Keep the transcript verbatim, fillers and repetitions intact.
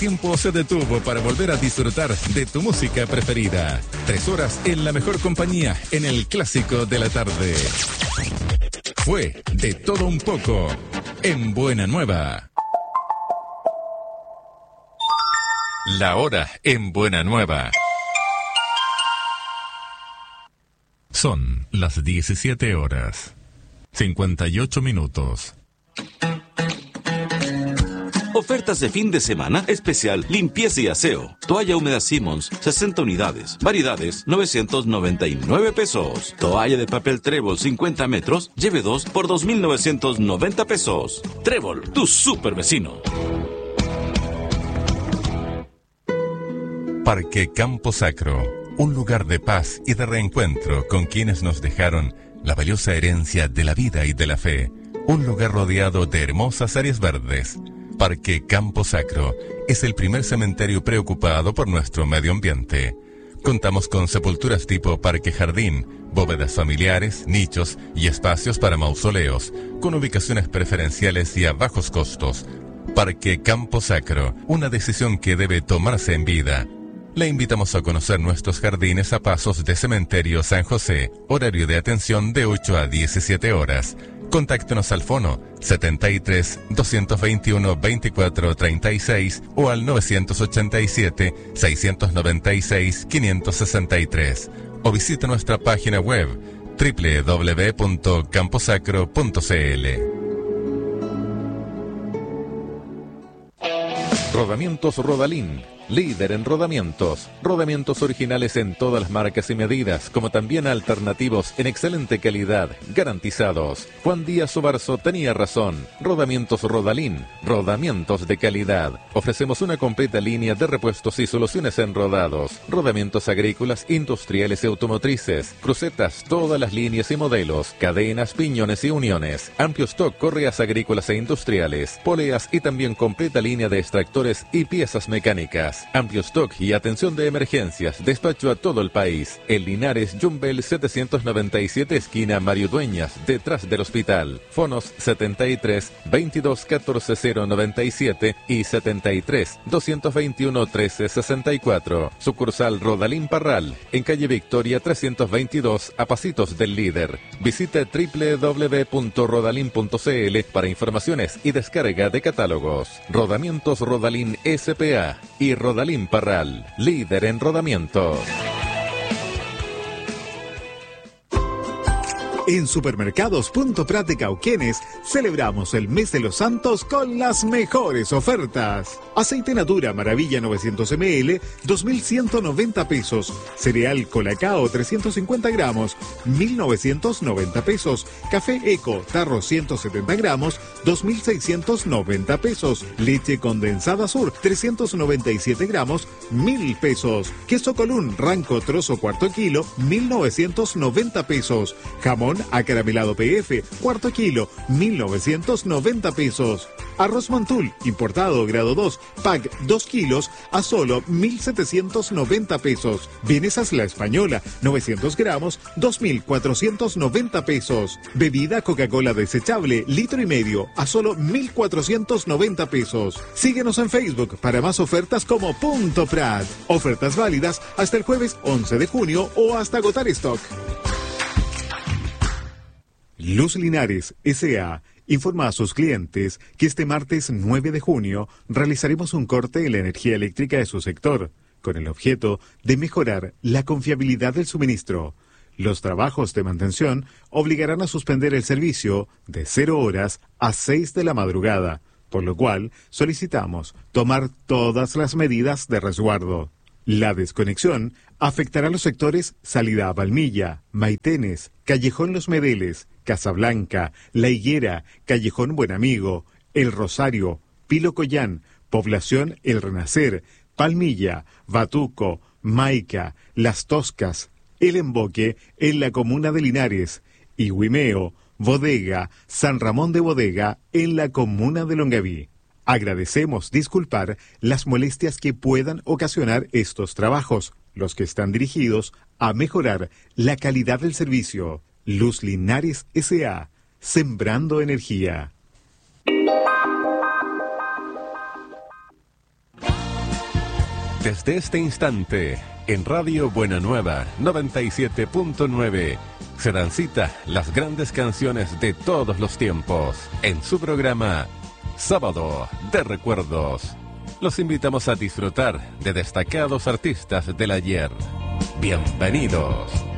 tiempo se detuvo para volver a disfrutar de tu música preferida. Tres horas en la mejor compañía en el clásico de la tarde. Fue De Todo Un Poco en Buena Nueva. La hora en Buena Nueva. Son las diecisiete horas, cincuenta y ocho minutos. Ofertas de fin de semana especial limpieza y aseo. Toalla húmeda Simmons, sesenta unidades. Variedades, novecientos noventa y nueve pesos. Toalla de papel Trébol, cincuenta metros. Lleve dos por dos mil novecientos noventa pesos. Trébol, tu super vecino. Parque Campo Sacro. Un lugar de paz y de reencuentro con quienes nos dejaron la valiosa herencia de la vida y de la fe. Un lugar rodeado de hermosas áreas verdes. Parque Campo Sacro es el primer cementerio preocupado por nuestro medio ambiente. Contamos con sepulturas tipo parque jardín, bóvedas familiares, nichos y espacios para mausoleos, con ubicaciones preferenciales y a bajos costos. Parque Campo Sacro, una decisión que debe tomarse en vida. Le invitamos a conocer nuestros jardines a pasos de Cementerio San José, horario de atención de ocho a diecisiete horas. Contáctenos al fono setenta y tres, doscientos veintiuno, veinticuatro treinta y seis o al novecientos ochenta y siete, seiscientos noventa y seis, quinientos sesenta y tres o visite nuestra página web doble u doble u doble u punto camposacro punto c l. Rodamientos Rodalín, líder en rodamientos. Rodamientos originales en todas las marcas y medidas, como también alternativos en excelente calidad, garantizados. Juan Díaz Obarzo tenía razón. Rodamientos Rodalín, rodamientos de calidad. Ofrecemos una completa línea de repuestos y soluciones en rodados. Rodamientos agrícolas, industriales y automotrices. Crucetas, todas las líneas y modelos. Cadenas, piñones y uniones. Amplio stock, correas agrícolas e industriales. Poleas y también completa línea de extractores y piezas mecánicas. Amplio stock y atención de emergencias. Despacho a todo el país. En Linares, Jumbel setecientos noventa y siete, esquina Mario Dueñas, detrás del hospital. Fonos setenta y tres, veintidós, catorce, cero noventa y siete y setenta y tres, doscientos veintiuno, trece sesenta y cuatro. Sucursal Rodalín Parral, en calle Victoria trescientos veintidós, a pasitos del líder. Visite doble u doble u doble u punto rodalín punto c l para informaciones y descarga de catálogos. Rodamientos Rodalín S P A y Rodalín Parral, líder en rodamientos. En Supermercados Punto Prat de Cauquenes celebramos el mes de los santos con las mejores ofertas. Aceite Natura Maravilla novecientos mililitros, dos mil ciento noventa pesos. Cereal Colacao trescientos cincuenta gramos, mil novecientos noventa pesos. Café Eco Tarro ciento setenta gramos, dos mil seiscientos noventa pesos. Leche condensada Sur trescientos noventa y siete gramos, mil pesos. Queso Colún Ranco Trozo cuarto kilo, mil novecientos noventa pesos. Jamón acaramelado P F, cuarto kilo, mil novecientos noventa pesos. Arroz Montul, importado grado dos, pack dos kilos, a solo mil setecientos noventa pesos. Vienesas La Española, novecientos gramos, dos mil cuatrocientos noventa pesos. Bebida Coca-Cola desechable, litro y medio, a solo mil cuatrocientos noventa pesos. Síguenos en Facebook para más ofertas como Punto Prat. Ofertas válidas hasta el jueves once de junio o hasta agotar stock. Luz Linares S A informa a sus clientes que este martes nueve de junio realizaremos un corte en la energía eléctrica de su sector, con el objeto de mejorar la confiabilidad del suministro. Los trabajos de mantención obligarán a suspender el servicio de cero horas a seis de la madrugada, por lo cual solicitamos tomar todas las medidas de resguardo. La desconexión afectará los sectores Salida a Palmilla, Maitenes, Callejón Los Medeles, Casablanca, La Higuera, Callejón Buen Amigo, El Rosario, Pilo Collán, Población El Renacer, Palmilla, Batuco, Maica, Las Toscas, El Emboque en la comuna de Linares y Huimeo, Bodega, San Ramón de Bodega en la comuna de Longaví. Agradecemos disculpar las molestias que puedan ocasionar estos trabajos, los que están dirigidos a mejorar la calidad del servicio. Luz Linares S A, sembrando energía. Desde este instante, en Radio Buena Nueva noventa y siete punto nueve, se dan cita las grandes canciones de todos los tiempos en su programa Sábado de Recuerdos. Los invitamos a disfrutar de destacados artistas del ayer. Bienvenidos.